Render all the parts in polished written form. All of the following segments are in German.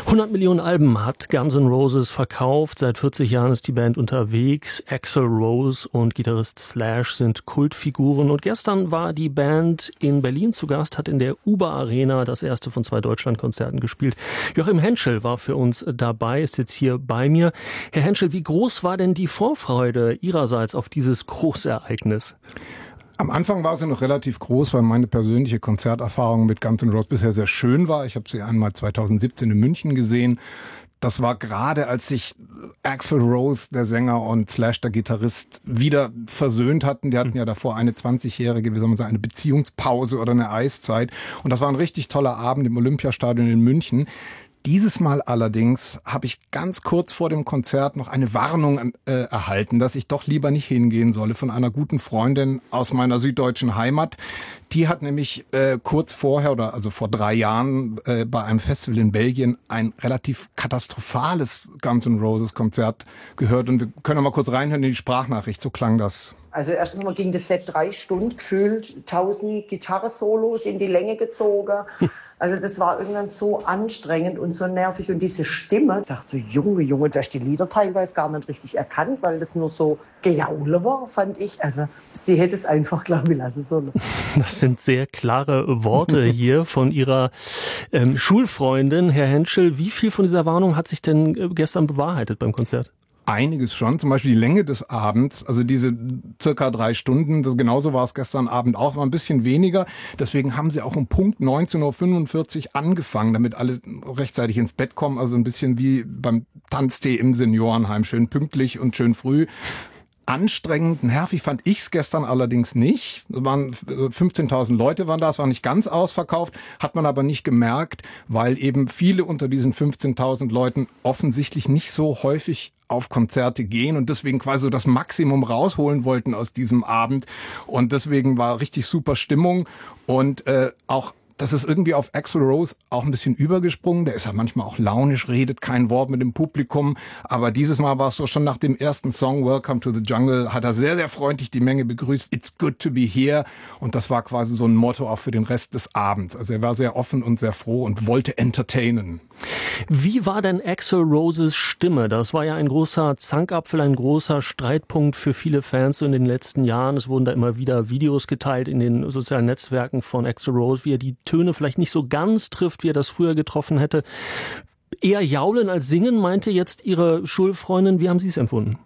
100 Millionen Alben hat Guns N' Roses verkauft. Seit 40 Jahren ist die Band unterwegs. Axl Rose und Gitarrist Slash sind Kultfiguren. Und gestern war die Band in Berlin zu Gast, hat in der Uber Arena das erste von 2 Deutschlandkonzerten gespielt. Joachim Henschel war für uns dabei, ist jetzt hier bei mir. Herr Henschel, wie groß war denn die Vorfreude Ihrerseits auf dieses Großereignis? Am Anfang war sie noch relativ groß, weil meine persönliche Konzerterfahrung mit Guns N' Roses bisher sehr schön war. Ich habe sie einmal 2017 in München gesehen. Das war gerade, als sich Axl Rose, der Sänger, und Slash, der Gitarrist, wieder versöhnt hatten. Die hatten ja davor eine 20-jährige, wie soll man sagen, eine Beziehungspause oder eine Eiszeit. Und das war ein richtig toller Abend im Olympiastadion in München. Dieses Mal allerdings habe ich ganz kurz vor dem Konzert noch eine Warnung erhalten, dass ich doch lieber nicht hingehen solle, von einer guten Freundin aus meiner süddeutschen Heimat. Die hat nämlich kurz vorher, oder also vor 3 Jahren, bei einem Festival in Belgien ein relativ katastrophales Guns N' Roses Konzert gehört. Und wir können mal kurz reinhören in die Sprachnachricht, so klang das. Also erstens mal ging das Set 3 Stunden, gefühlt 1000 Gitarre-Solos in die Länge gezogen. Also das war irgendwann so anstrengend und so nervig. Und diese Stimme, ich dachte so, Junge, du hast die Lieder teilweise gar nicht richtig erkannt, weil das nur so Gejaule war, fand ich. Also sie hätte es einfach, glaube ich, lassen sollen. Das sind sehr klare Worte hier von Ihrer Schulfreundin, Herr Henschel. Wie viel von dieser Warnung hat sich denn gestern bewahrheitet beim Konzert? Einiges schon, zum Beispiel die Länge des Abends, also diese circa 3 Stunden, genauso war es gestern Abend auch, war ein bisschen weniger. Deswegen haben sie auch um Punkt 19.45 Uhr angefangen, damit alle rechtzeitig ins Bett kommen, also ein bisschen wie beim Tanztee im Seniorenheim, schön pünktlich und schön früh. Anstrengend, nervig fand ich's gestern allerdings nicht. Es waren 15.000 Leute waren da, es war nicht ganz ausverkauft, hat man aber nicht gemerkt, weil eben viele unter diesen 15.000 Leuten offensichtlich nicht so häufig auf Konzerte gehen und deswegen quasi so das Maximum rausholen wollten aus diesem Abend. Und deswegen war richtig super Stimmung und auch das ist irgendwie auf Axl Rose auch ein bisschen übergesprungen. Der ist ja manchmal auch launisch, redet kein Wort mit dem Publikum. Aber dieses Mal war es so, schon nach dem ersten Song, Welcome to the Jungle, hat er sehr, sehr freundlich die Menge begrüßt. It's good to be here. Und das war quasi so ein Motto auch für den Rest des Abends. Also er war sehr offen und sehr froh und wollte entertainen. Wie war denn Axl Roses Stimme? Das war ja ein großer Zankapfel, ein großer Streitpunkt für viele Fans in den letzten Jahren. Es wurden da immer wieder Videos geteilt in den sozialen Netzwerken von Axl Rose, wie er die Töne vielleicht nicht so ganz trifft, wie er das früher getroffen hätte. Eher jaulen als singen, meinte jetzt Ihre Schulfreundin. Wie haben Sie es empfunden?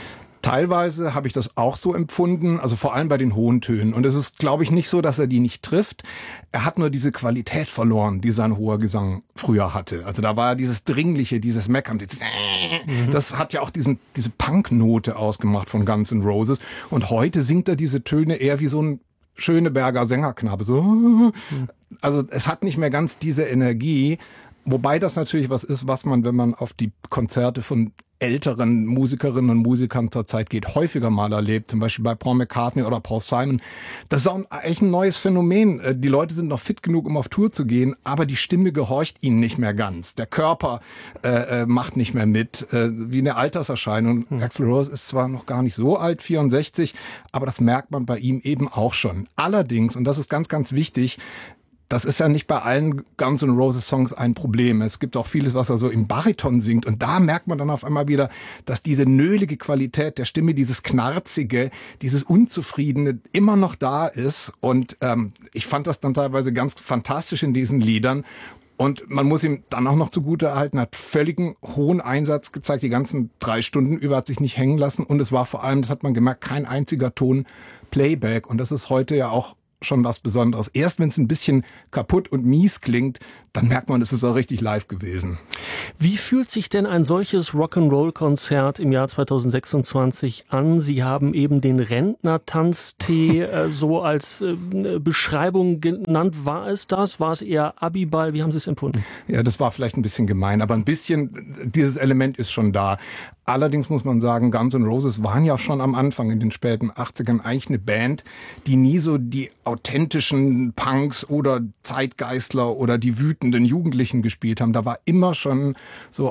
Teilweise habe ich das auch so empfunden, also vor allem bei den hohen Tönen. Und es ist, glaube ich, nicht so, dass er die nicht trifft. Er hat nur diese Qualität verloren, die sein hoher Gesang früher hatte. Also da war ja dieses Dringliche, dieses Meckern. Das hat ja auch diese Punknote ausgemacht von Guns N' Roses. Und heute singt er diese Töne eher wie so ein Schöneberger Sängerknabe. So. Also es hat nicht mehr ganz diese Energie. Wobei das natürlich was ist, was man, wenn man auf die Konzerte von älteren Musikerinnen und Musikern zur Zeit geht, häufiger mal erlebt, zum Beispiel bei Paul McCartney oder Paul Simon. Das ist auch eigentlich ein neues Phänomen. Die Leute sind noch fit genug, um auf Tour zu gehen, aber die Stimme gehorcht ihnen nicht mehr ganz. Der Körper macht nicht mehr mit, wie eine Alterserscheinung. Axl Rose ist zwar noch gar nicht so alt, 64, aber das merkt man bei ihm eben auch schon. Allerdings, und das ist ganz, ganz wichtig, das ist ja nicht bei allen Guns N' Roses Songs ein Problem. Es gibt auch vieles, was er so im Bariton singt. Und da merkt man dann auf einmal wieder, dass diese nölige Qualität der Stimme, dieses Knarzige, dieses Unzufriedene immer noch da ist. Und ich fand das dann teilweise ganz fantastisch in diesen Liedern. Und man muss ihm dann auch noch zugute erhalten, hat völligen hohen Einsatz gezeigt. Die ganzen 3 Stunden über hat sich nicht hängen lassen. Und es war vor allem, das hat man gemerkt, kein einziger Ton Playback. Und das ist heute ja auch schon was Besonderes. Erst wenn es ein bisschen kaputt und mies klingt, dann merkt man, es ist auch richtig live gewesen. Wie fühlt sich denn ein solches Rock'n'Roll-Konzert im Jahr 2026 an? Sie haben eben den Rentner-Tanztee so als Beschreibung genannt. War es das? War es eher Abiball? Wie haben Sie es empfunden? Ja, das war vielleicht ein bisschen gemein, aber ein bisschen, dieses Element ist schon da. Allerdings muss man sagen, Guns N' Roses waren ja schon am Anfang in den späten 80ern eigentlich eine Band, die nie so die authentischen Punks oder Zeitgeistler oder die wütenden Jugendlichen gespielt haben. Da war immer schon so ein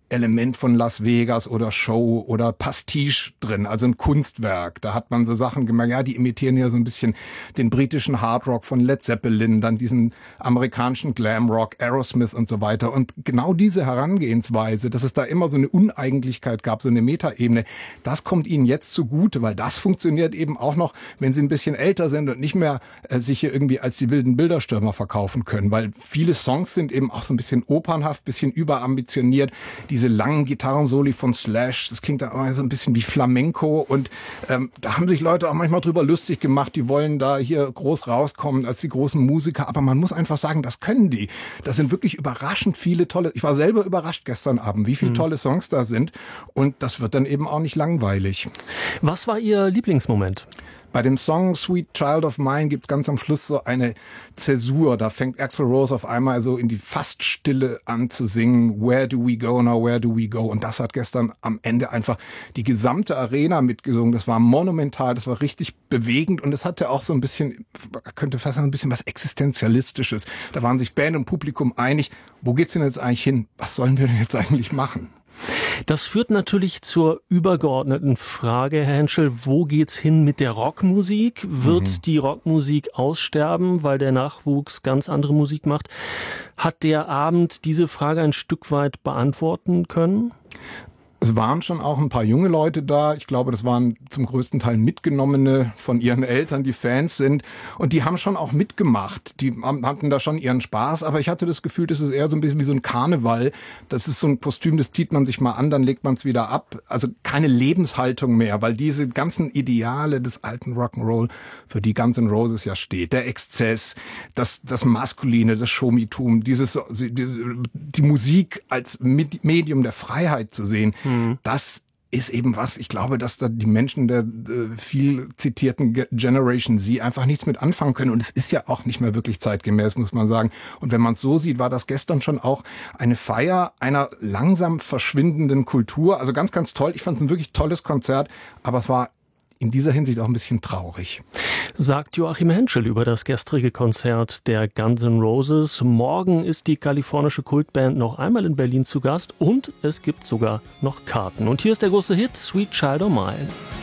Element von Las Vegas oder Show oder Pastiche drin, also ein Kunstwerk. Da hat man so Sachen gemerkt, ja, die imitieren ja so ein bisschen den britischen Hardrock von Led Zeppelin, dann diesen amerikanischen Glamrock, Aerosmith und so weiter. Und genau diese Herangehensweise, dass es da immer so eine Uneigentlichkeit gab, so eine Metaebene, das kommt ihnen jetzt zugute, weil das funktioniert eben auch noch, wenn sie ein bisschen älter sind und nicht mehr sich hier irgendwie als die wilden Bilderstürmer verkaufen können, weil viele Songs sind eben auch so ein bisschen opernhaft, bisschen überambitioniert. Diese langen Gitarrensoli von Slash, das klingt da immer so ein bisschen wie Flamenco und da haben sich Leute auch manchmal drüber lustig gemacht, die wollen da hier groß rauskommen als die großen Musiker, aber man muss einfach sagen, das können die. Das sind wirklich überraschend viele tolle, ich war selber überrascht gestern Abend, wie viele tolle Songs da sind und das wird dann eben auch nicht langweilig. Was war Ihr Lieblingsmoment? Bei dem Song Sweet Child of Mine gibt's ganz am Schluss so eine Zäsur. Da fängt Axl Rose auf einmal so in die Faststille an zu singen. Where do we go now, where do we go? Und das hat gestern am Ende einfach die gesamte Arena mitgesungen. Das war monumental, das war richtig bewegend und es hatte auch so ein bisschen, könnte fast ein bisschen was Existenzialistisches. Da waren sich Band und Publikum einig, wo geht's denn jetzt eigentlich hin? Was sollen wir denn jetzt eigentlich machen? Das führt natürlich zur übergeordneten Frage, Herr Henschel, wo geht's hin mit der Rockmusik? Wird die Rockmusik aussterben, weil der Nachwuchs ganz andere Musik macht? Hat der Abend diese Frage ein Stück weit beantworten können? Es waren schon auch ein paar junge Leute da. Ich glaube, das waren zum größten Teil Mitgenommene von ihren Eltern, die Fans sind. Und die haben schon auch mitgemacht. Die hatten da schon ihren Spaß. Aber ich hatte das Gefühl, das ist eher so ein bisschen wie so ein Karneval. Das ist so ein Kostüm, das zieht man sich mal an, dann legt man es wieder ab. Also keine Lebenshaltung mehr, weil diese ganzen Ideale des alten Rock'n'Roll, für die Guns N' Roses ja steht, der Exzess, das Maskuline, das Shomitum, die Musik als Medium der Freiheit zu sehen, das ist eben was, ich glaube, dass da die Menschen der viel zitierten Generation Z einfach nichts mit anfangen können. Und es ist ja auch nicht mehr wirklich zeitgemäß, muss man sagen. Und wenn man es so sieht, war das gestern schon auch eine Feier einer langsam verschwindenden Kultur. Also ganz, ganz toll. Ich fand es ein wirklich tolles Konzert, aber es war in dieser Hinsicht auch ein bisschen traurig. Sagt Joachim Henschel über das gestrige Konzert der Guns N' Roses. Morgen ist die kalifornische Kultband noch einmal in Berlin zu Gast und es gibt sogar noch Karten. Und hier ist der große Hit Sweet Child O' Mine.